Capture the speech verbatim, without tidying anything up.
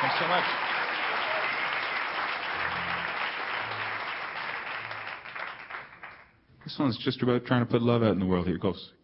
Thanks so much. This one's just about trying to put love out in the world. Here it goes.